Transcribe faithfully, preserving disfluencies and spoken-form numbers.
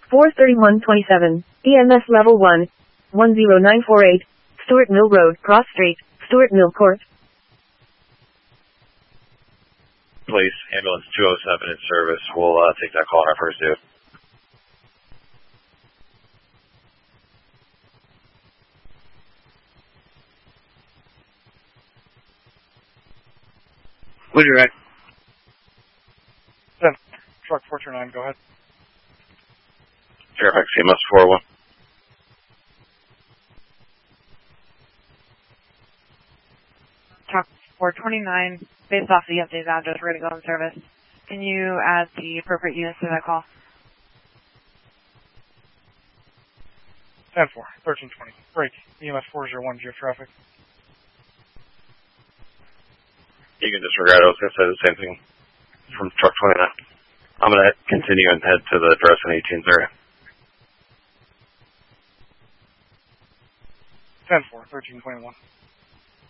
four thirty-one twenty-seven, E M S Level one, one zero nine four eight, Stuart Mill Road, Cross Street, Stuart Mill Court. Police, ambulance two oh seven in service. We'll uh, take that call on our first due. What's your right? ten, truck four two nine, go ahead. Fairfax C M S four one. Truck four twenty-nine, based off the updated address, we're going to go in service. Can you add the appropriate units to that call? ten four, thirteen twenty, break, E M S four oh one, G F traffic. You can disregard. I was going to say the same thing from truck twenty-nine. I'm going to continue and head to the address in eighteenth area. ten four, thirteen twenty-one.